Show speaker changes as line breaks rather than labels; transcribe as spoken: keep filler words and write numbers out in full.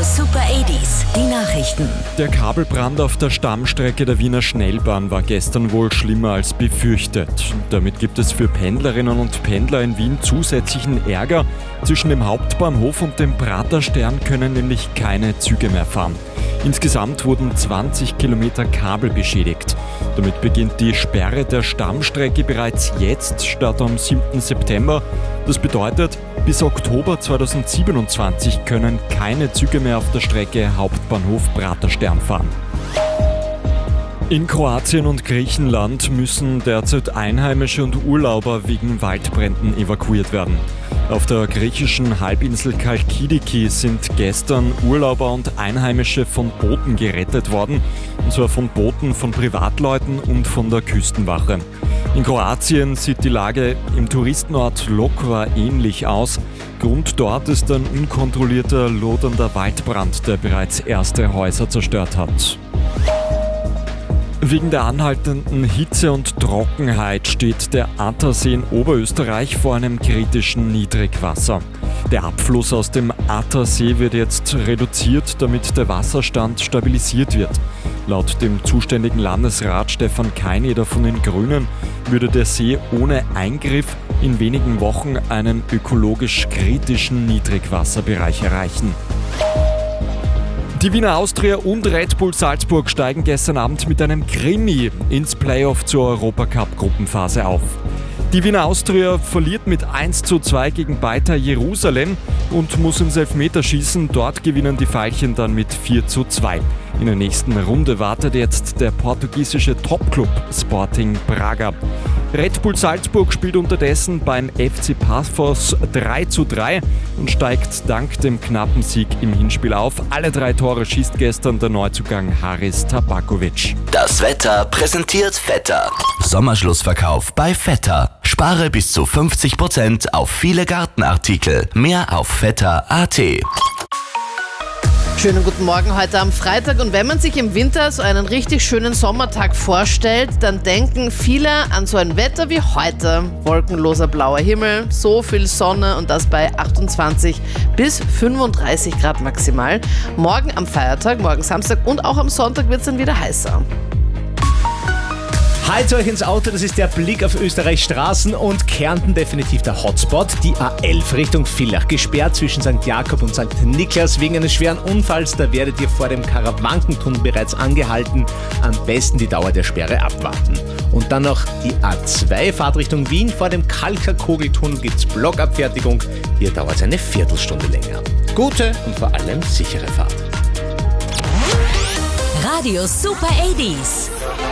Super achtziger, die Nachrichten.
Der Kabelbrand auf der Stammstrecke der Wiener Schnellbahn war gestern wohl schlimmer als befürchtet. Damit gibt es für Pendlerinnen und Pendler in Wien zusätzlichen Ärger. Zwischen dem Hauptbahnhof und dem Praterstern können nämlich keine Züge mehr fahren. Insgesamt wurden zwanzig Kilometer Kabel beschädigt. Damit beginnt die Sperre der Stammstrecke bereits jetzt statt am siebten September. Das bedeutet, bis Oktober zweitausendsiebenundzwanzig können keine Züge mehr auf der Strecke Hauptbahnhof Praterstern fahren. In Kroatien und Griechenland müssen derzeit Einheimische und Urlauber wegen Waldbränden evakuiert werden. Auf der griechischen Halbinsel Chalkidiki sind gestern Urlauber und Einheimische von Booten gerettet worden, und zwar von Booten von Privatleuten und von der Küstenwache. In Kroatien sieht die Lage im Touristenort Lokva ähnlich aus. Grund dort ist ein unkontrollierter, lodernder Waldbrand, der bereits erste Häuser zerstört hat. Wegen der anhaltenden Hitze und Trockenheit steht der Attersee in Oberösterreich vor einem kritischen Niedrigwasser. Der Abfluss aus dem Attersee wird jetzt reduziert, damit der Wasserstand stabilisiert wird. Laut dem zuständigen Landesrat Stefan Keineder von den Grünen würde der See ohne Eingriff in wenigen Wochen einen ökologisch kritischen Niedrigwasserbereich erreichen. Die Wiener Austria und Red Bull Salzburg steigen gestern Abend mit einem Krimi ins Playoff zur Europacup-Gruppenphase auf. Die Wiener Austria verliert mit eins zu zwei gegen Beitar Jerusalem und muss ins Elfmeterschießen. Dort gewinnen die Veilchen dann mit vier zu zwei. In der nächsten Runde wartet jetzt der portugiesische Topclub Sporting Braga. Red Bull Salzburg spielt unterdessen beim F C Paphos drei zu drei und steigt dank dem knappen Sieg im Hinspiel auf. Alle drei Tore schießt gestern der Neuzugang Haris Tabakovic.
Das Wetter präsentiert Vetter. Sommerschlussverkauf bei Vetter. Spare bis zu fünfzig Prozent auf viele Gartenartikel. Mehr auf vetter punkt a t.
Schönen guten Morgen heute am Freitag, und wenn man sich im Winter so einen richtig schönen Sommertag vorstellt, dann denken viele an so ein Wetter wie heute. Wolkenloser blauer Himmel, so viel Sonne und das bei achtundzwanzig bis fünfunddreißig Grad maximal. Morgen am Feiertag, morgen Samstag und auch am Sonntag wird es dann wieder heißer.
Halt euch ins Auto, das ist der Blick auf Österreichs Straßen und Kärnten definitiv der Hotspot. Die A elf Richtung Villach gesperrt zwischen Sankt Jakob und Sankt Niklas wegen eines schweren Unfalls. Da werdet ihr vor dem Karawankentunnel bereits angehalten. Am besten die Dauer der Sperre abwarten. Und dann noch die A zwei Fahrtrichtung Wien. Vor dem Kalker-Kogeltunnel gibt es Blockabfertigung. Hier dauert es eine Viertelstunde länger. Gute und vor allem sichere Fahrt.
Radio Super achtziger.